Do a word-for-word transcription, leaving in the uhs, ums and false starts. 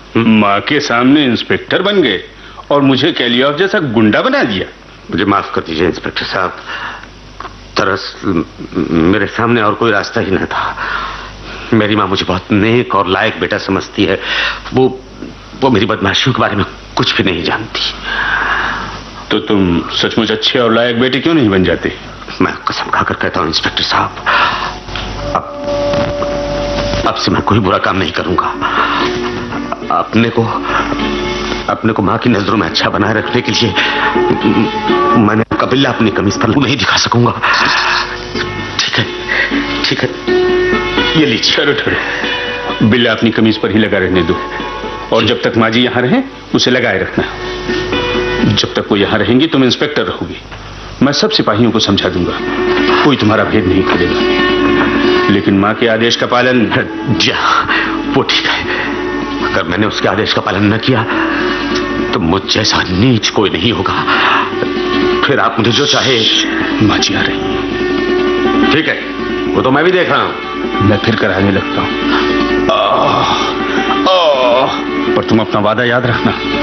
माँ के सामने इंस्पेक्टर बन गए और मुझे कैलियोफ जैसा गुंडा बना दिया। मुझे माफ कर दीजिए इंस्पेक्टर साहब, दरअसल मेरे सामने और कोई रास्ता ही नहीं था। मेरी माँ मुझे बहुत नेक और लायक बेटा समझती है। वो वो मेरी बदमाशियों के बारे में कुछ भी नहीं जानती। तो तुम सचमुच अच्छे और लायक बेटे क्यों नहीं बन जाते? मैं कसम खाकर कहता हूँ इंस्पेक्टर साहब, अब अब से मैं कोई बुरा काम नहीं करूंगा। अपने को अपने को माँ की नजरों में अच्छा बनाए रखने के लिए मैंने कबिल्ला अपनी कमीज पर नहीं दिखा सकूंगा। ठीक है, ठीक है, ये लीजिए। ठहरो ठहरो, बिल्ला अपनी कमीज पर ही लगा रहने दो, और जब तक माँ जी यहाँ रहे उसे लगाए रखना। जब तक वो यहाँ रहेंगी तुम इंस्पेक्टर रहोगी। मैं सब सिपाहियों को समझा दूंगा, कोई तुम्हारा भेद नहीं खोलेगा। लेकिन माँ के आदेश का पालन। जा, वो ठीक है। अगर मैंने उसके आदेश का पालन न किया तो मुझ जैसा नीच कोई नहीं होगा। फिर आप मुझे जो चाहे। माँ जी आ रही। ठीक है, वो तो मैं भी देख रहा हूं। मैं फिर कराने लगता हूं। पर तुम अपना वादा याद रखना।